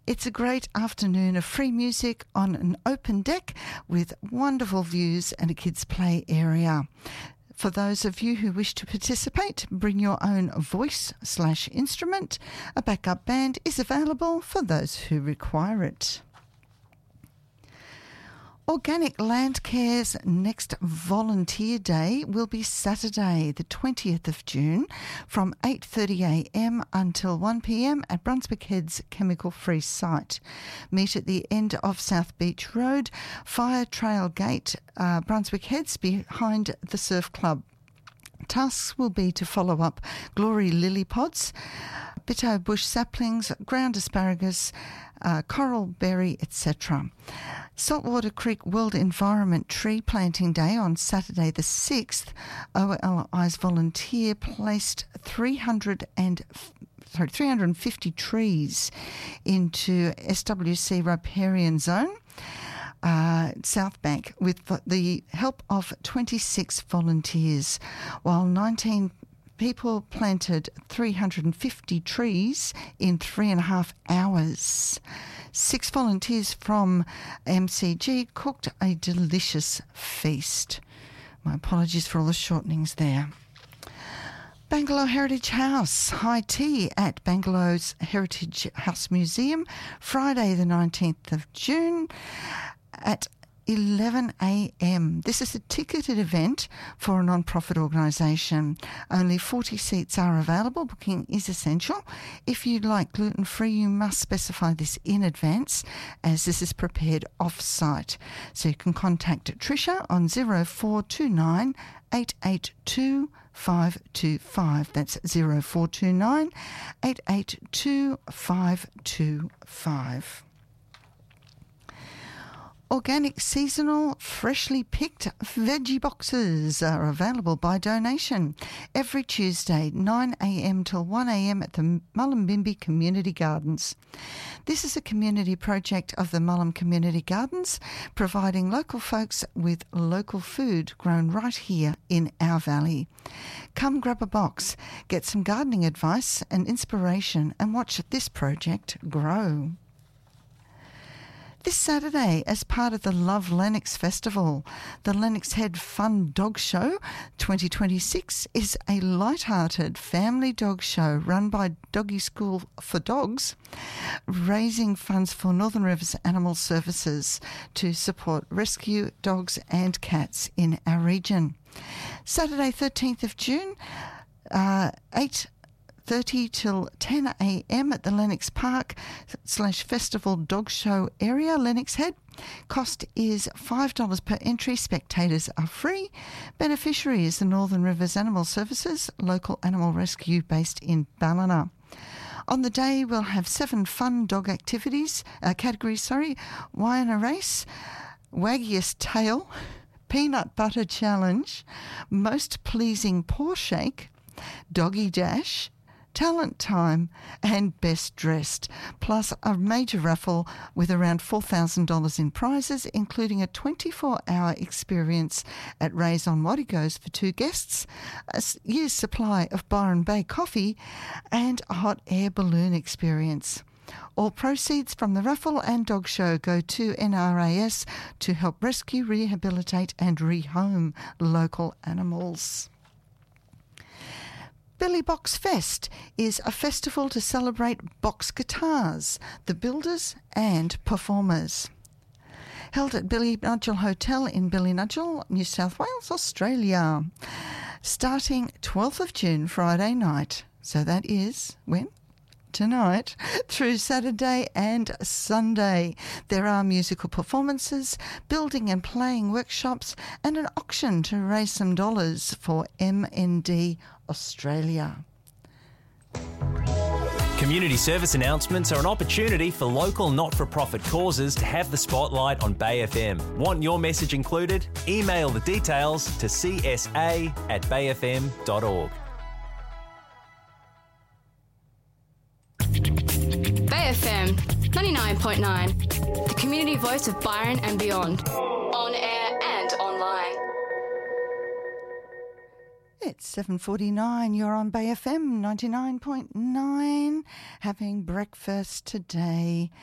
It's a great afternoon of free music on an open deck with wonderful views and a kids' play area. For those of you who wish to participate, bring your own voice/instrument. A backup band is available for those who require it. Organic Landcare's next Volunteer Day will be Saturday, the 20th of June, from 8:30am until 1pm at Brunswick Heads Chemical Free Site. Meet at the end of South Beach Road, Fire Trail Gate, Brunswick Heads, behind the Surf Club. Tasks will be to follow up glory lily pods, bitto bush saplings, ground asparagus, coral berry, etc. Saltwater Creek World Environment Tree Planting Day on Saturday the 6th. OLI's volunteer placed 350 trees into SWC riparian zone, South Bank, with the help of 26 volunteers, while 19 people planted 350 trees in 3.5 hours. 6 volunteers from MCG cooked a delicious feast. My apologies for all the shortenings there. Bangalore Heritage House, high tea at Bangalore's Heritage House Museum, Friday the 19th of June at 11am. This is a ticketed event for a non-profit organisation. Only 40 seats are available. Booking is essential. If you'd like gluten-free, you must specify this in advance, as this is prepared off-site. So you can contact Tricia on 0429 882 525. That's 0429 882 525. Organic, seasonal, freshly picked veggie boxes are available by donation every Tuesday, 9am till 1am at the Mullumbimby Community Gardens. This is a community project of the Mullum Community Gardens, providing local folks with local food grown right here in our valley. Come grab a box, get some gardening advice and inspiration, and watch this project grow. This Saturday, as part of the Love Lennox Festival, the Lennox Head Fun Dog Show 2026 is a light-hearted family dog show run by Doggy School for Dogs, raising funds for Northern Rivers Animal Services to support rescue dogs and cats in our region. Saturday 13th of June, 8:30 till 10am at the Lennox Park / Festival Dog Show area, Lennox Head. Cost is $5 per entry. Spectators are free. Beneficiary is the Northern Rivers Animal Services, local animal rescue based in Ballina. On the day, we'll have 7 fun dog activities, categories, Wyana Race, Waggiest Tail, Peanut Butter Challenge, Most Pleasing Paw Shake, Doggy Dash, Talent Time and Best Dressed, plus a major raffle with around $4,000 in prizes, including a 24-hour experience at Ray's on Waddigos for 2 guests, a year's supply of Byron Bay coffee and a hot air balloon experience. All proceeds from the raffle and dog show go to NRAS to help rescue, rehabilitate and rehome local animals. Billy Box Fest is a festival to celebrate box guitars, the builders and performers. Held at Billy Nudgel Hotel in Ballynudgel, New South Wales, Australia. Starting 12th of June, Friday night. So that is when? Tonight through Saturday and Sunday. There are musical performances, building and playing workshops and an auction to raise some dollars for MND Australia. Community service announcements are an opportunity for local not-for-profit causes to have the spotlight on Bay FM. Want your message included? Email the details to csa@bayfm.org. Bay FM 99.9, the community voice of Byron and beyond. On air and online. It's 7:49. You're on Bay FM 99.9, having breakfast today